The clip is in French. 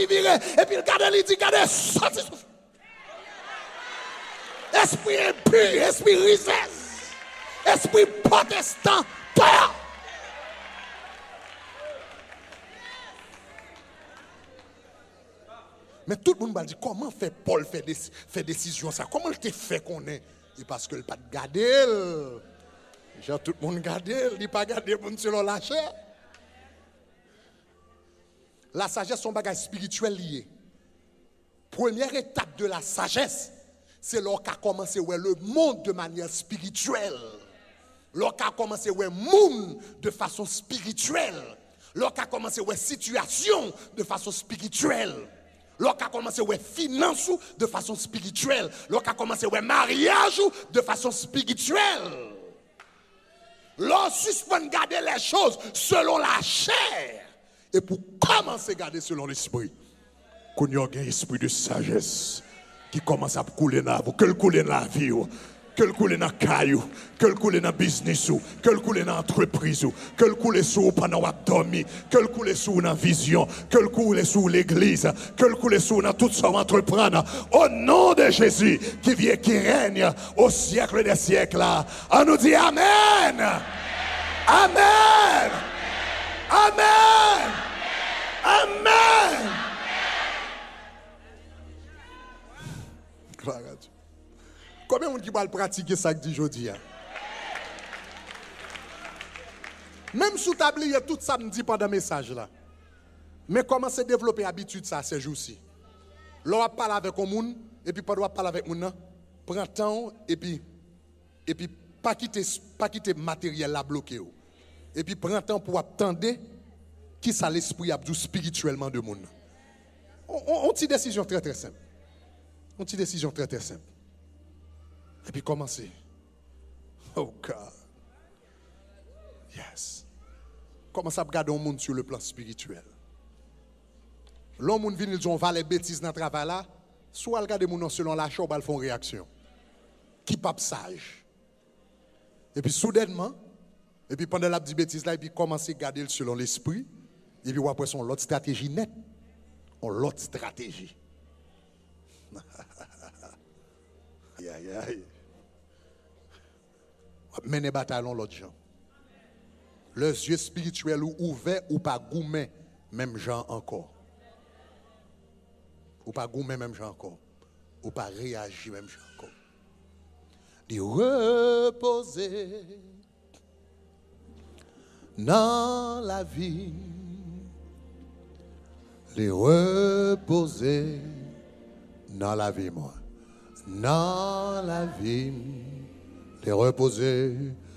puis virer. Et puis il garde, il dit, garde, sorti. Esprit impur, esprit richesse, esprit protestant, toi. Mais tout le monde va dire, comment fait Paul fait décision ça? Comment il te fait qu'on est? Et parce que le pas de garder. Genre tout le monde garde, il n'est pas gardé pour nous selon la chair. La sagesse, son bagage spirituel lié. Première étape de la sagesse, c'est lorsqu'on a commencé à voir le monde de manière spirituelle. Lorsqu'on a commencé à voir le monde de façon spirituelle. Lorsqu'on a commencé à voir la situation de façon spirituelle. Lorsqu'on a commencé à voir les finances de façon spirituelle. Lorsqu'on a commencé à voir le mariage de façon spirituelle. Lorsqu'on garder les choses selon la chair. Et pour commencer à garder selon l'esprit. Qu'on y a un esprit de sagesse qui commence à couler dans vous, que le couler dans la vie, que le couler dans le caillou, que le couler dans le business, que le couler dans l'entreprise, que le couler sur pendant qu'on dormi, que le couler sur dans la vision, que le couler sur l'église, que le couler sur dans tout son entreprendre. Au nom de Jésus qui vient, qui règne au siècle des siècles. On nous dit Amen. Amen. Amen. Amen. Gloire à Dieu. Combien de gens qui va pratiquer ça que dit aujourd'hui? Même sous tablier, tout ça me dit pendant le message là. Mais comment se développer habitude ça ces jours-ci? L'on parle avec un monde et puis pas parler avec un monde, prend temps et puis pas quitter matériel là bloqué. Et puis prend temps pour attendre qui ça l'esprit a dit spirituellement de monde. On tire décision très très simple. On tire décision très très simple. Et puis commencer. Oh God. Yes. Commence à regarder un monde sur le plan spirituel. L'homme vient, ils ont valé bêtises dans le travail là. Soit regarder mon nom selon la chambre, ils font réaction. Qui pas sage. Et puis soudainement, et puis pendant la petite bêtise là, et puis commencer à garder selon l'esprit. Et puis après son l'autre stratégie nette. On l'autre stratégie. Aïe aïe aïe. Mener bataille l'autre gens. Leurs yeux spirituels ou ouverts ou pas gourmets, même gens encore. Ou pas gourmets, même gens encore. Ou pas réagir, même gens encore. De reposer dans la vie. Les reposer dans la vie, moi. Dans la vie. Les reposer